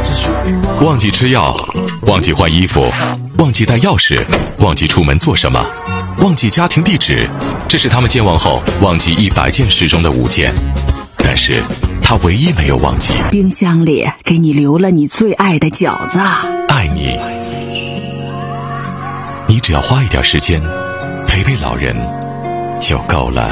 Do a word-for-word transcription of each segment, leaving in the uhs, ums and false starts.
忘记吃药，忘记换衣服，忘记带钥匙，忘记出门做什么，忘记家庭地址，这是他们健忘后忘记一百件事中的五件。但是他唯一没有忘记， 冰箱里给你留了你最爱的饺子。 爱你，你只要花一点时间陪陪老人就够了。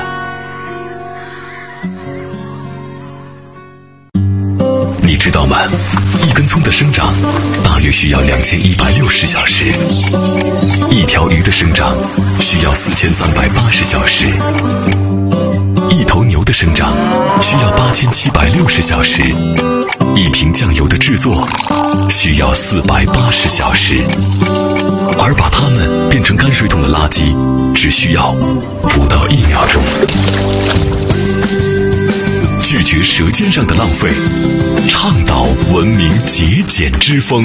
你知道吗？一根葱的生长大约需要两千一百六十小时，一条鱼的生长需要四千三百八十小时，一头牛的生长需要八千七百六十小时，一瓶酱油的制作需要四百八十小时，而把它们变成泔水桶的垃圾只需要不到一秒钟。拒绝舌尖上的浪费，倡导文明节俭之风。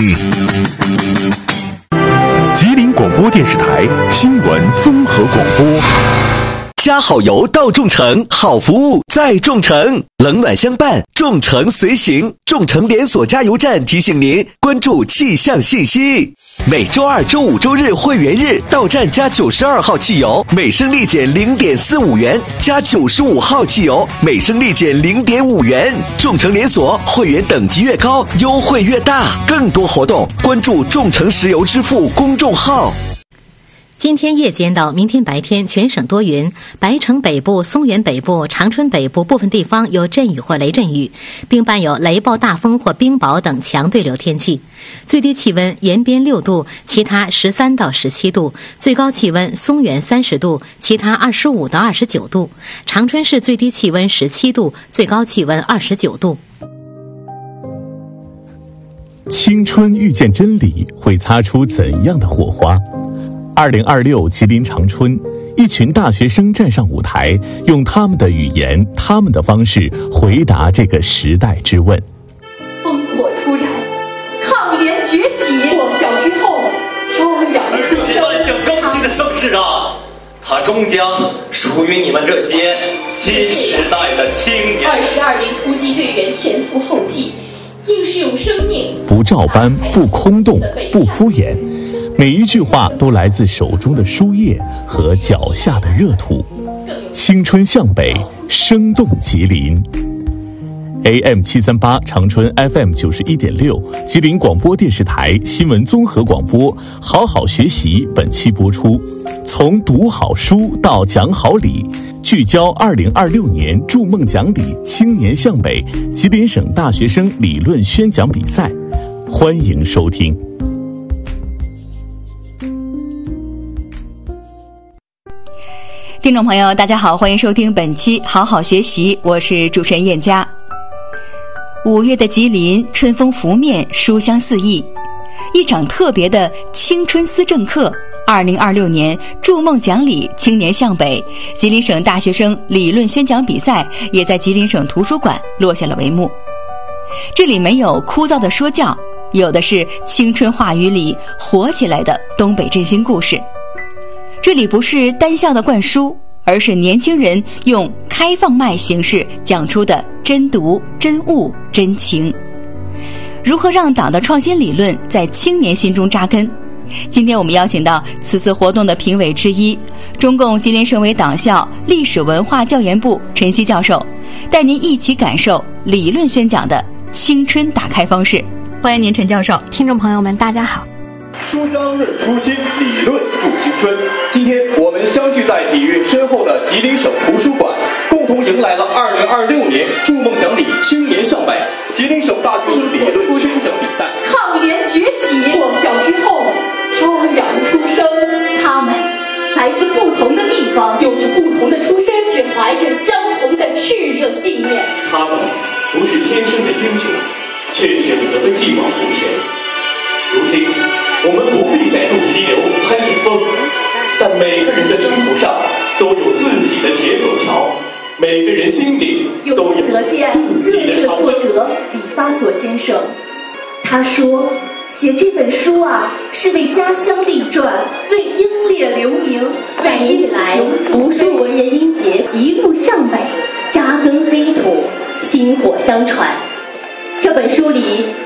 吉林广播电视台新闻综合广播。 加好油到众诚，好服务在众诚，冷暖相伴，众诚随行。众诚连锁加油站提醒您关注气象信息。每周二、周五、周日会员日到站加九十二号汽油，每升立减零点四五元；加九十五号汽油，每升立减零点五元。众诚连锁会员等级越高，优惠越大。更多活动关注众诚石油支付公众号。 今天夜间到明天白天全省多云，白城北部、松原北部、长春北部部分地方有阵雨或雷阵雨，并伴有雷暴大风或冰雹等强对流天气。最低气温延边六度，其他十三到十七度；最高气温松原三十度，其他二十五到二十九度。长春市最低气温十七度，最高气温二十九度。 青春遇见真理，会擦出怎样的火花？二零二六吉林长春，一群大学生站上舞台，用他们的语言、他们的方式回答这个时代之问。 烽火突然，抗联崛起，破晓之后，朝阳出这是万象更新的盛世啊！它终将属于你们这些新时代的青年。 二十二名突击队员前赴后继，硬是用生命， 不照搬，不空洞，不敷衍。每一句话都来自手中的书页和脚下的热土。青春向北，生动吉林。A M 七三八长春 F M 九十一点六，吉林广播电视台新闻综合广播，好好学习本期播出。从读好书到讲好理，聚焦二零二六年筑梦讲理青年向北吉林省大学生理论宣讲比赛，欢迎收听。 听众朋友大家好，欢迎收听本期好好学习，我是主持人燕佳。五月的吉林春风拂面，书香四溢，一场特别的青春思政课二零二六年筑梦讲理青年向北吉林省大学生理论宣讲比赛也在吉林省图书馆落下了帷幕。这里没有枯燥的说教，有的是青春话语里活起来的东北振兴故事。这里不是单向的灌输，而是年轻人用开放麦形式讲出的真读、真悟、真情。如何让党的创新理论在青年心中扎根？今天我们邀请到此次活动的评委之一，中共吉林省委党校历史文化教研部陈曦教授，带您一起感受理论宣讲的青春打开方式。欢迎您，陈教授。 听众朋友们大家好。 书香润初心，理论助青春。今天我们相聚在底蕴深厚的吉林省图书馆，共同迎来了二零二六年筑梦讲理青年向北吉林省大学生理论宣讲比赛。 抗联崛起，破晓之后，朝阳出生。他们来自不同的地方，有着不同的出身，却怀着相同的炽热信念。 他们不是天生的英雄，却选择了一往无前。如今我们不必再渡激流、攀信风，但每个人的征途上都有自己的铁索桥，每个人心里都有得见自己的作者李发所先生，他说写这本书啊，是为家乡立传，为英烈留名。 百年以来，无数文人英杰一路向北，扎根黑土，薪火相传。这本书里就记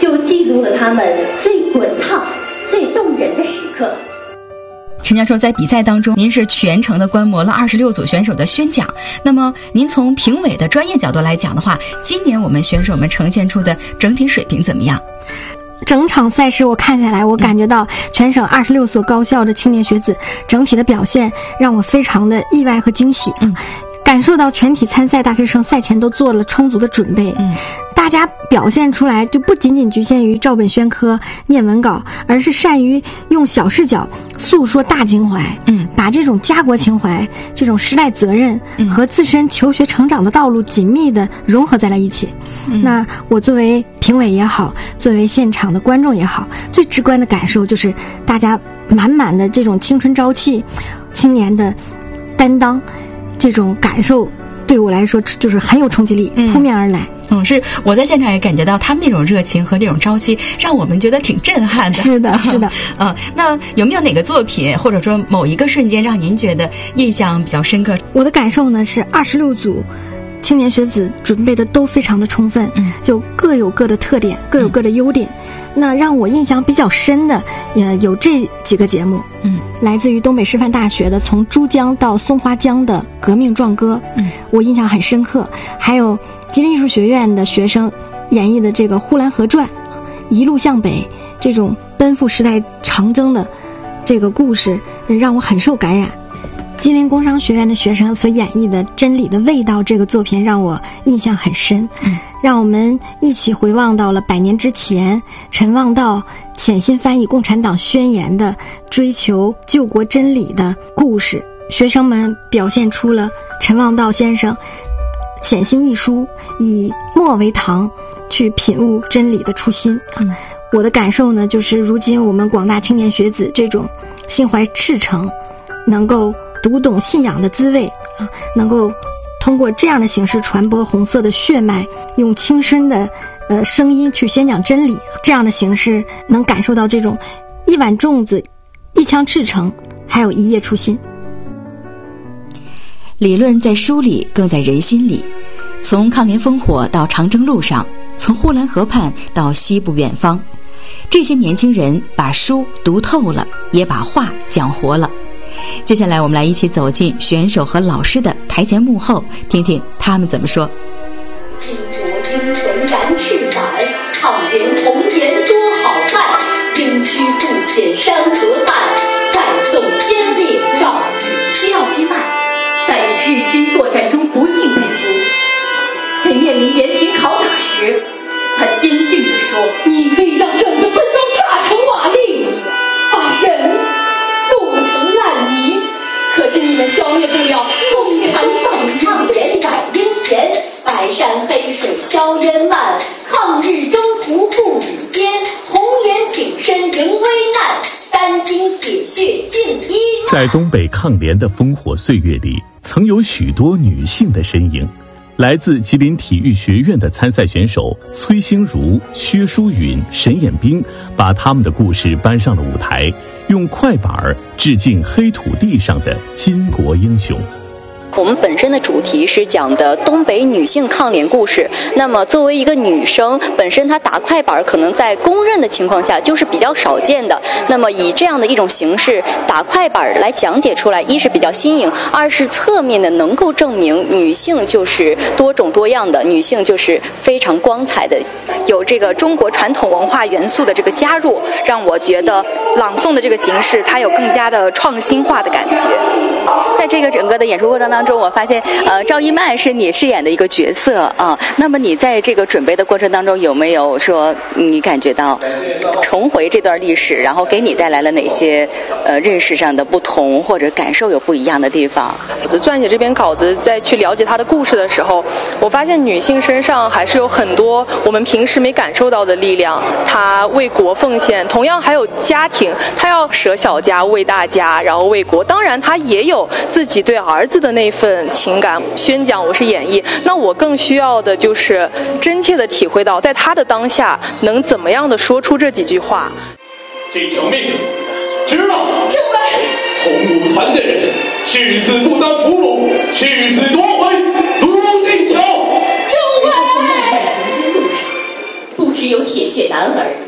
记录了他们最滚烫、最动人的时刻。 陈教授在比赛当中，您是全程的观摩了二十六组选手的宣讲。那么，您从评委的专业角度来讲的话，今年我们选手们呈现出的整体水平怎么样？ 整场赛事我看下来，我感觉到全省二十六所高校的青年学子整体的表现让我非常的意外和惊喜。嗯，感受到全体参赛大学生赛前都做了充足的准备。嗯。大家表现出来就不仅仅局限于照本宣科念文稿，而是善于用小视角诉说大情怀。嗯，把这种家国情怀、这种时代责任和自身求学成长的道路紧密地融合在了一起。嗯，那我作为评委也好，作为现场的观众也好，最直观的感受就是大家满满的这种青春朝气、青年的担当，这种感受对我来说就是很有冲击力，扑面而来。 嗯，是我在现场也感觉到他们那种热情和这种朝气，让我们觉得挺震撼的。 是的，是的。 嗯，那有没有哪个作品或者说某一个瞬间让您觉得印象比较深刻？ 我的感受呢是二十六组青年学子准备的都非常的充分，嗯，就各有各的特点，各有各的优点。嗯，那让我印象比较深的，也有这几个节目，嗯，来自于东北师范大学的从珠江到松花江的革命壮歌，嗯，我印象很深刻。还有吉林艺术学院的学生演绎的这个《呼兰河传》，一路向北，这种奔赴时代长征的这个故事让我很受感染。吉林工商学院的学生所演绎的《真理的味道》这个作品让我印象很深，嗯，让我们一起回望到了百年之前，陈望道潜心翻译共产党宣言的追求救国真理的故事。学生们表现出了陈望道先生潜心译书，以墨为堂去品悟真理的初心。嗯，我的感受呢，就是如今我们广大青年学子这种心怀赤诚，能够读懂信仰的滋味啊，能够通过这样的形式传播红色的血脉，用轻声的呃声音去宣讲真理，这样的形式能感受到这种一碗粽子、一腔赤诚，还有一夜初心。 理论在书里，更在人心里。从抗联烽火到长征路上，从呼兰河畔到西部远方，这些年轻人把书读透了，也把话讲活了。接下来我们来一起走进选手和老师的台前幕后，听听他们怎么说。 巾帼英魂燃翅膀，抗元红颜多好看，兵躯复显山河汉，再送先烈绕日消一漫。在日军作战中不幸被俘，在面临严刑拷打时，他坚定地说：你可以让整个村庄炸成瓦砾，把人冻成烂泥，可是你们消灭不了共产党。抗联百英贤，白山黑水硝烟漫，抗日征途不与艰，红颜挺身迎危难，丹心铁血尽一万。 在东北抗联的烽火岁月里，曾有许多女性的身影。来自吉林体育学院的参赛选手崔星如、薛淑允、沈衍兵把他们的故事搬上了舞台，用快板致敬黑土地上的巾帼英雄。 我们本身的主题是讲的东北女性抗联故事，那么作为一个女生，本身她打快板可能在公认的情况下就是比较少见的，那么以这样的一种形式打快板来讲解出来，一是比较新颖，二是侧面的能够证明女性就是多种多样的，女性就是非常光彩的。 有这个中国传统文化元素的这个加入，让我觉得朗诵的这个形式它有更加的创新化的感觉。 在这个整个的演出过程当中，我发现呃赵一曼是你饰演的一个角色啊，那么你在这个准备的过程当中有没有说你感觉到重回这段历史，然后给你带来了哪些呃认识上的不同，或者感受有不一样的地方？ 我撰写这篇稿子，在去了解她的故事的时候，我发现女性身上还是有很多我们平时没感受到的力量。她为国奉献，同样还有家庭，她要舍小家为大家，然后为国。当然她也有自己对儿子的那份情感宣讲，我是演绎，那我更需要的就是真切的体会到在他的当下能怎么样的说出这几句话。 这条命知道政委，红舞团的人誓死不当俘虏，誓死夺回泸定桥。 政委，在行军路上不只有铁血男儿，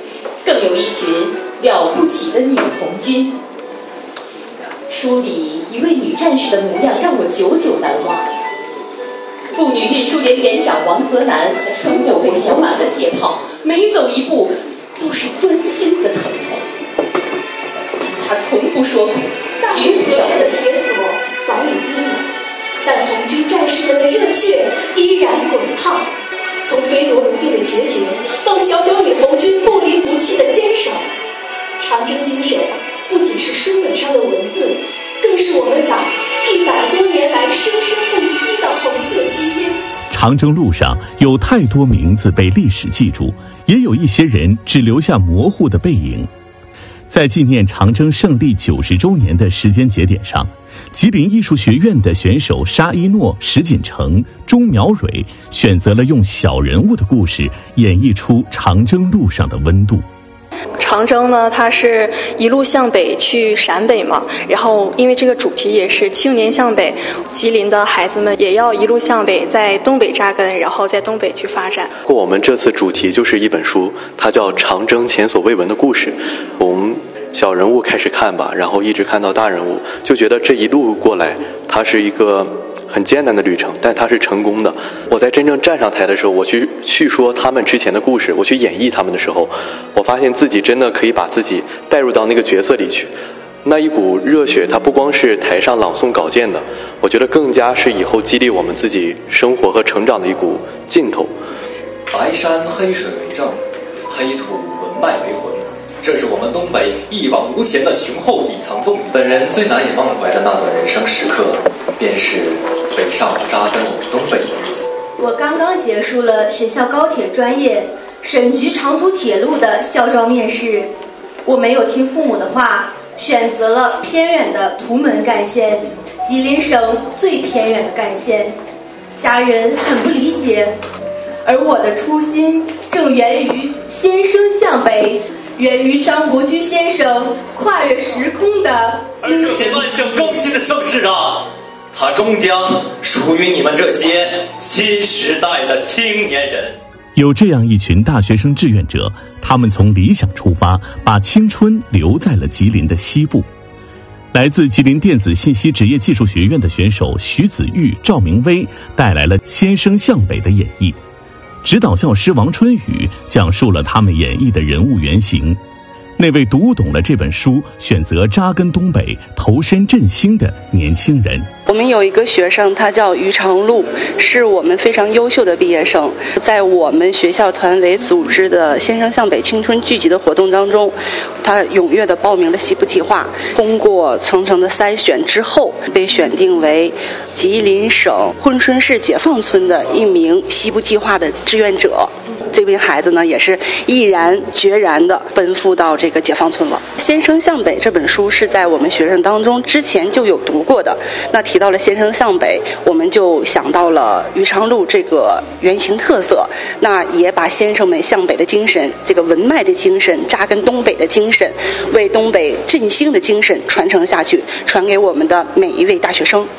更有一群了不起的女童军。书里一位女战士的模样让我久久难忘。妇女运输连连长王泽南，双脚被小满了血泡，每走一步都是钻心的疼痛。他从不说苦， 绝不的铁锁早已冰冷，但红军战士们的热血依然滚烫。从飞夺卢地的决绝，到小脚女红军不离不弃的坚守，长征精神不仅是书本上的文字，更是我们党一百多年来生生不息的红色基因。 长征路上有太多名字被历史记住，也有一些人只留下模糊的背影。在纪念长征胜利九十周年的时间节点上，吉林艺术学院的选手沙一诺、石锦成、钟苗蕊选择了用小人物的故事演绎出长征路上的温度。 长征呢，它是一路向北去陕北嘛，然后因为这个主题也是青年向北，吉林的孩子们也要一路向北，在东北扎根，然后在东北去发展。 我们这次主题就是一本书，它叫《长征前所未闻的故事》。我们小人物开始看吧，然后一直看到大人物，就觉得这一路过来，它是一个很艰难的旅程，但它是成功的。我在真正站上台的时候，我去叙说他们之前的故事，我去演绎他们的时候，我发现自己真的可以把自己带入到那个角色里去。那一股热血，它不光是台上朗诵稿件的，我觉得更加是以后激励我们自己生活和成长的一股劲头。 白山黑水为证，黑土文脉为魂，这是我们东北一往无前的雄厚底层动力。本人最难以忘怀的那段人生时刻，便是北上扎根东北的日子。 我刚刚结束了学校高铁专业省局长途铁路的校招面试，我没有听父母的话，选择了偏远的图门干线，吉林省最偏远的干线。家人很不理解，而我的初心正源于先生向北，源于张伯驹先生跨越时空的精神。 而这片万象更新的盛世啊，它终将属于你们这些新时代的青年人。 有这样一群大学生志愿者，他们从理想出发，把青春留在了吉林的西部。来自吉林电子信息职业技术学院的选手徐子玉、赵明威带来了先生向北的演绎，指导教师王春雨讲述了他们演绎的人物原型。那位读懂了这本书，选择扎根东北、投身振兴的年轻人。 我们有一个学生，他叫于长路，是我们非常优秀的毕业生。在我们学校团委组织的先生向北青春聚集的活动当中，他踊跃地报名了西部计划，通过层层的筛选之后，被选定为吉林省珲春市解放村的一名西部计划的志愿者。这位孩子呢，也是毅然决然地奔赴到这个解放村了。《先生向北》这本书是在我们学生当中之前就有读过的。那提到了先生向北，我们就想到了于长路这个原型特色，那也把先生们向北的精神，这个文脉的精神，扎根东北的精神，为东北振兴的精神传承下去，传给我们的每一位大学生。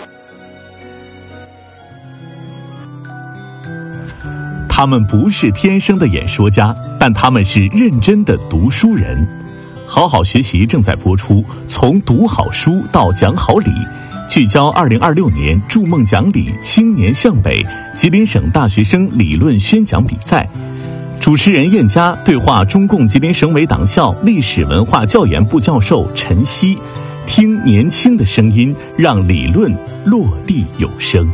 他们不是天生的演说家，但他们是认真的读书人。好好学习正在播出，从读好书到讲好理，聚焦二零二六年筑梦讲理青年向北吉林省大学生理论宣讲比赛。主持人燕佳对话中共吉林省委党校历史文化教研部教授陈曦，听年轻的声音，让理论落地有声。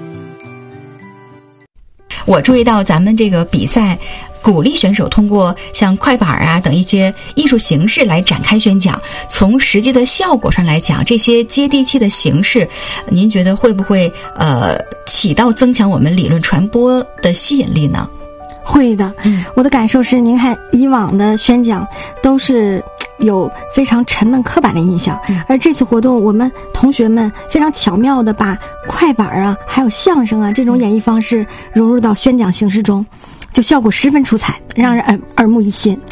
我注意到咱们这个比赛鼓励选手通过像快板啊等一些艺术形式来展开宣讲。从实际的效果上来讲，这些接地气的形式，您觉得会不会呃起到增强我们理论传播的吸引力呢？ 会的，嗯，我的感受是，您看以往的宣讲都是有非常沉闷刻板的印象，嗯，而这次活动，我们同学们非常巧妙地把快板啊，还有相声啊这种演绎方式融入到宣讲形式中，就效果十分出彩，让人耳耳目一新。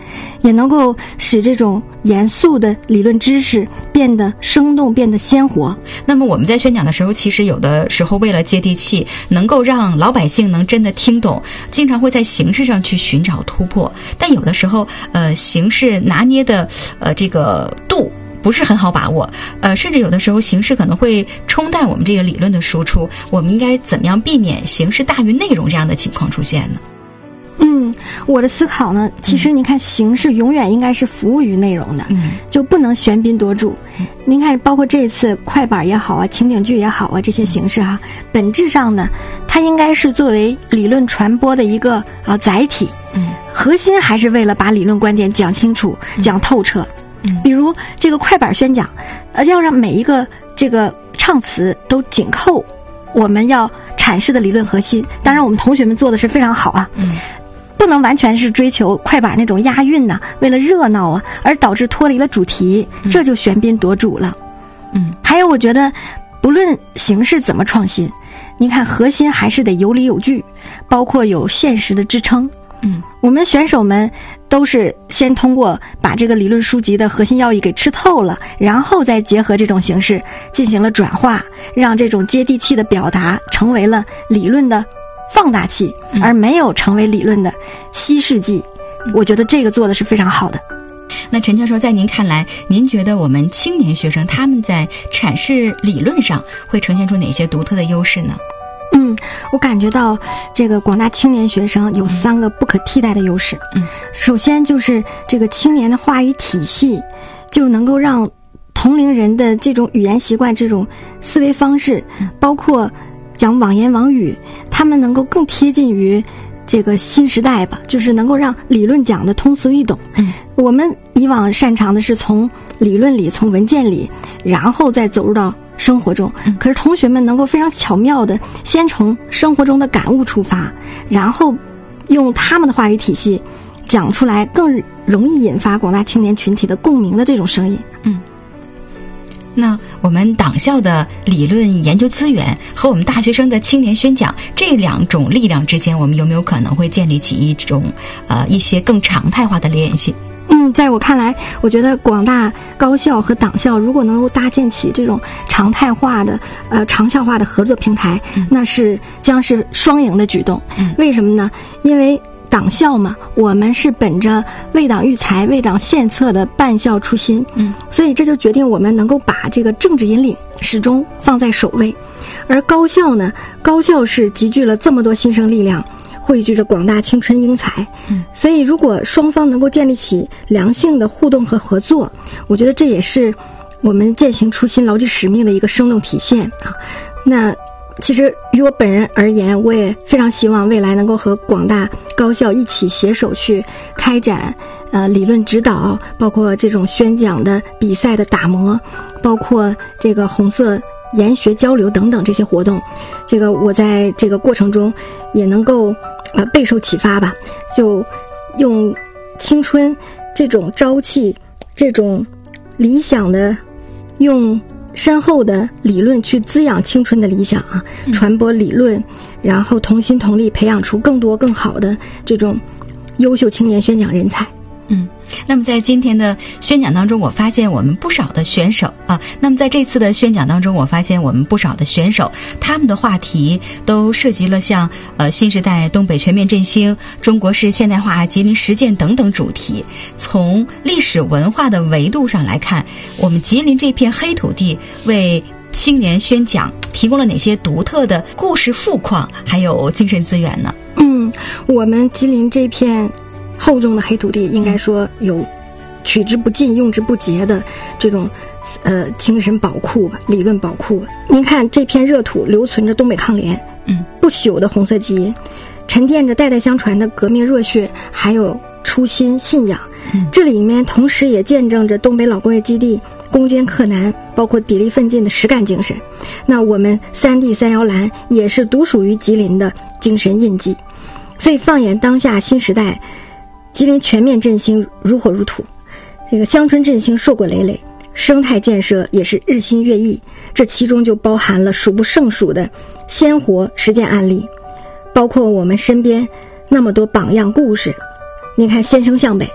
也能够使这种严肃的理论知识变得生动，变得鲜活。 那么我们在宣讲的时候，其实有的时候为了接地气，能够让老百姓能真的听懂，经常会在形式上去寻找突破，但有的时候呃形式拿捏的呃这个度不是很好把握，呃，甚至有的时候形式可能会冲淡我们这个理论的输出。我们应该怎么样避免形式大于内容这样的情况出现呢？ 嗯，我的思考呢，其实您看，形式永远应该是服务于内容的， 嗯， 就不能喧宾夺主。嗯、您看，包括这一次快板也好啊，情景剧也好啊，这些形式哈、啊，本质上呢，它应该是作为理论传播的一个啊载体，嗯，核心还是为了把理论观点讲清楚、嗯、讲透彻。嗯，比如这个快板宣讲，呃，要让每一个这个唱词都紧扣我们要阐释的理论核心。当然，我们同学们做的是非常好啊。嗯。不能完全是追求快板那种押韵呐、啊，为了热闹啊，而导致脱离了主题，这就喧宾夺主了。嗯，还有我觉得，不论形式怎么创新，您看核心还是得有理有据，包括有现实的支撑。嗯，我们选手们都是先通过把这个理论书籍的核心要义给吃透了，然后再结合这种形式进行了转化，让这种接地气的表达成为了理论的放大器，而没有成为理论的稀释剂。嗯、我觉得这个做的是非常好的。 那陈教授，在您看来，您觉得我们青年学生他们在阐释理论上会呈现出哪些独特的优势呢？ 嗯，我感觉到这个广大青年学生有三个不可替代的优势。嗯，首先就是这个青年的话语体系，就能够让同龄人的这种语言习惯、这种思维方式，包括讲网言网语，他们能够更贴近于这个新时代吧，就是能够让理论讲的通俗易懂。嗯，我们以往擅长的是从理论里、从文件里，然后再走入到生活中。嗯，可是同学们能够非常巧妙的先从生活中的感悟出发，然后用他们的话语体系讲出来，更容易引发广大青年群体的共鸣的这种声音。嗯。 那我们党校的理论研究资源和我们大学生的青年宣讲这两种力量之间，我们有没有可能会建立起一种呃一些更常态化的联系？ 嗯，在我看来，我觉得广大高校和党校如果能够搭建起这种常态化的呃长效化的合作平台，嗯、那是将是双赢的举动。嗯、为什么呢？因为党校嘛，我们是本着为党育才、为党献策的办校初心，嗯，所以这就决定我们能够把这个政治引领始终放在首位。而高校呢，高校是集聚了这么多新生力量，汇聚着广大青春英才，嗯，所以如果双方能够建立起良性的互动和合作，我觉得这也是我们践行初心、牢记使命的一个生动体现啊。那其实于我本人而言，我也非常希望未来能够和广大高校一起携手去开展呃理论指导，包括这种宣讲的比赛的打磨，包括这个红色研学交流等等这些活动。这个我在这个过程中也能够呃备受启发吧，就用青春这种朝气、这种理想的，用深厚的理论去滋养青春的理想啊，传播理论，然后同心同力培养出更多更好的这种优秀青年宣讲人才。 嗯，那么在今天的宣讲当中，我发现我们不少的选手啊，那么在这次的宣讲当中，我发现我们不少的选手，他们的话题都涉及了像呃新时代东北全面振兴、中国式现代化吉林实践等等主题。从历史文化的维度上来看，我们吉林这片黑土地为青年宣讲提供了哪些独特的故事富矿，还有精神资源呢？ 嗯，我们吉林这片厚重的黑土地，应该说有取之不尽、用之不竭的这种呃精神宝库吧，理论宝库。您看这片热土留存着东北抗联，嗯，不朽的红色基因，沉淀着代代相传的革命热血，还有初心信仰。嗯，这里面同时也见证着东北老工业基地攻坚克难，包括砥砺奋进的实干精神。那我们三 D 三摇篮也是独属于吉林的精神印记。所以放眼当下新时代，吉林全面振兴如火如荼，这个乡村振兴硕果累累，生态建设也是日新月异，这其中就包含了数不胜数的鲜活实践案例，包括我们身边那么多榜样故事。您看先生向北啊，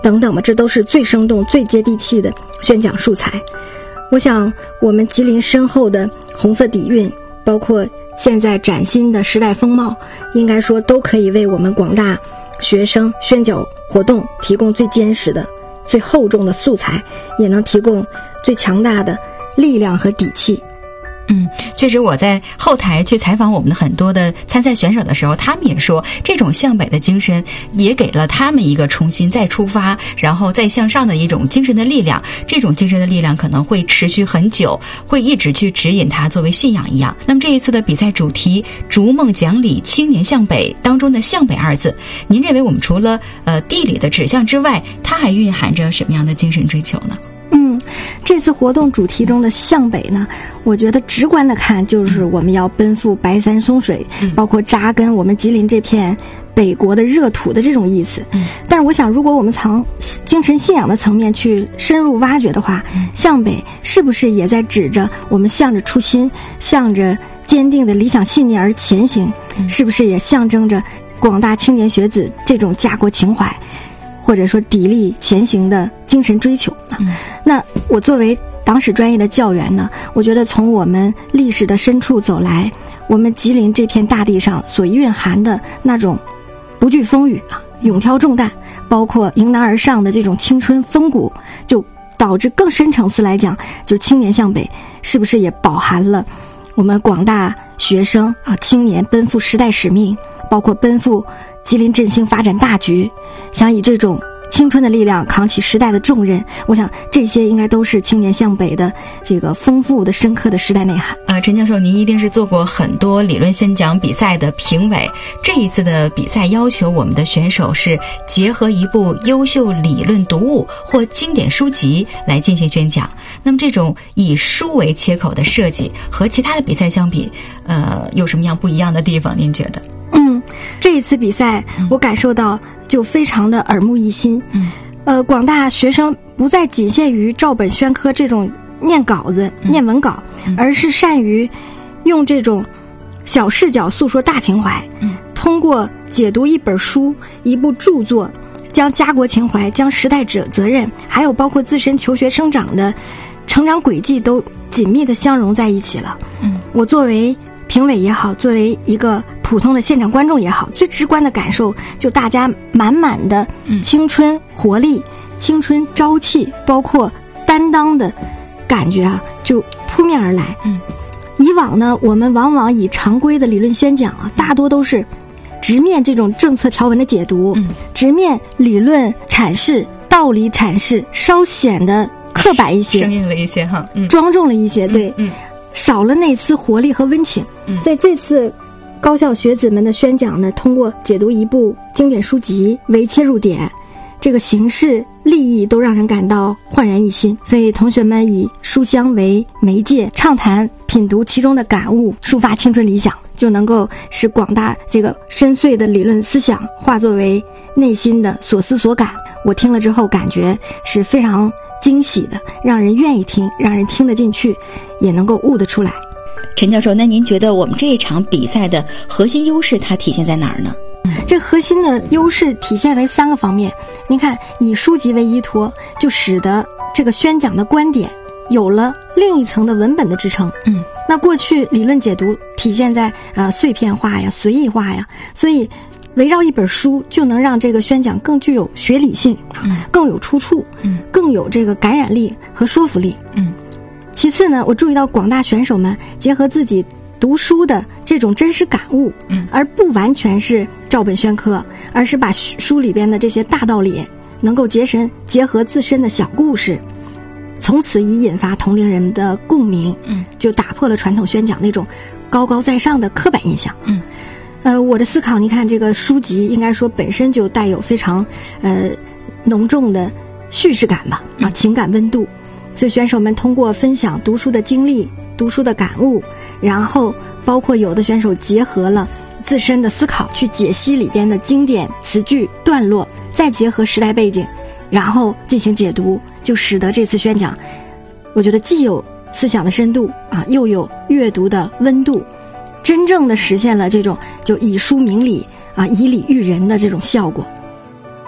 等等吧，这都是最生动、最接地气的宣讲素材。我想，我们吉林深厚的红色底蕴，包括现在崭新的时代风貌，应该说都可以为我们广大学生宣讲活动提供最坚实的、最厚重的素材，也能提供最强大的力量和底气。 嗯，确实，我在后台去采访我们的很多的参赛选手的时候，他们也说，这种向北的精神也给了他们一个重新再出发，然后再向上的一种精神的力量。这种精神的力量可能会持续很久，会一直去指引他作为信仰一样。那么这一次的比赛主题“逐梦讲理，青年向北”当中的“向北”二字，您认为我们除了呃地理的指向之外，它还蕴含着什么样的精神追求呢？ 嗯，这次活动主题中的向北呢，我觉得直观的看就是我们要奔赴白山松水，嗯、包括扎根我们吉林这片北国的热土的这种意思。嗯、但是我想，如果我们从精神信仰的层面去深入挖掘的话，嗯、向北是不是也在指着我们向着初心，向着坚定的理想信念而前行？嗯、是不是也象征着广大青年学子这种家国情怀？或者说砥砺前行的精神追求呢？嗯、那我作为党史专业的教员呢，我觉得从我们历史的深处走来，我们吉林这片大地上所蕴含的那种不惧风雨啊，勇挑重担，包括迎难而上的这种青春风骨，就导致更深层次来讲，就是青年向北，是不是也饱含了我们广大学生啊青年奔赴时代使命，包括奔赴吉林振兴发展大局，想以这种青春的力量扛起时代的重任，我想这些应该都是青年向北的这个丰富的深刻的时代内涵。 呃，陈教授，您一定是做过很多理论宣讲比赛的评委，这一次的比赛要求我们的选手是结合一部优秀理论读物或经典书籍来进行宣讲。那么这种以书为切口的设计和其他的比赛相比，呃，有什么样不一样的地方？您觉得？ 嗯，这一次比赛我感受到就非常的耳目一新。嗯，呃，广大学生不再仅限于照本宣科这种念稿子、嗯、念文稿，嗯、而是善于用这种小视角诉说大情怀。嗯，通过解读一本书、一部著作，将家国情怀、将时代责责任，还有包括自身求学生长的成长轨迹都紧密的相融在一起了。嗯，我作为评委也好，作为一个普通的现场观众也好，最直观的感受就大家满满的青春活力、嗯、青春朝气，包括担当的感觉啊，就扑面而来。嗯，以往呢，我们往往以常规的理论宣讲啊，大多都是直面这种政策条文的解读，嗯、直面理论阐释、道理阐释，稍显得刻板一些， 生硬了一些哈， 嗯、庄重了一些，对，嗯。嗯少了那丝活力和温情，嗯、所以这次高校学子们的宣讲呢，通过解读一部经典书籍为切入点，这个形式立意都让人感到焕然一新。所以同学们以书香为媒介，畅谈品读其中的感悟，抒发青春理想，就能够使广大这个深邃的理论思想化作为内心的所思所感。我听了之后感觉是非常惊喜的，让人愿意听，让人听得进去，也能够悟得出来。 陈教授，那您觉得我们这一场比赛的核心优势它体现在哪儿呢？ 这核心的优势体现为三个方面。您看，以书籍为依托，就使得这个宣讲的观点有了另一层的文本的支撑。嗯，那过去理论解读体现在呃碎片化呀、随意化呀，所以围绕一本书就能让这个宣讲更具有学理性，嗯、更有出处，嗯、更有这个感染力和说服力。嗯，其次呢，我注意到广大选手们结合自己读书的这种真实感悟，嗯，而不完全是照本宣科，而是把书里边的这些大道理能够结身结合自身的小故事，从此以引发同龄人的共鸣，嗯，就打破了传统宣讲那种高高在上的刻板印象。嗯。呃，我的思考，你看这个书籍应该说本身就带有非常呃浓重的叙事感吧，啊，情感温度。所以选手们通过分享读书的经历、读书的感悟，然后包括有的选手结合了自身的思考去解析里边的经典词句段落，再结合时代背景，然后进行解读，就使得这次宣讲，我觉得既有思想的深度啊，又有阅读的温度。真正的实现了这种就以书明理啊，以理育人的这种效果。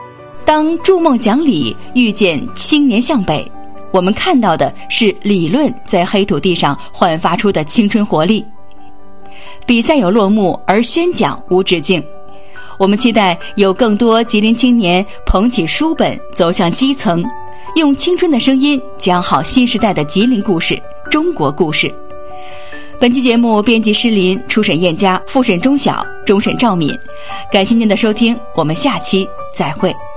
当筑梦讲理遇见青年向北，我们看到的是理论在黑土地上焕发出的青春活力。比赛有落幕，而宣讲无止境。我们期待有更多吉林青年捧起书本走向基层，用青春的声音讲好新时代的吉林故事、中国故事。本期节目编辑施林，初审燕佳，复审钟晓，终审赵敏。感谢您的收听，我们下期再会。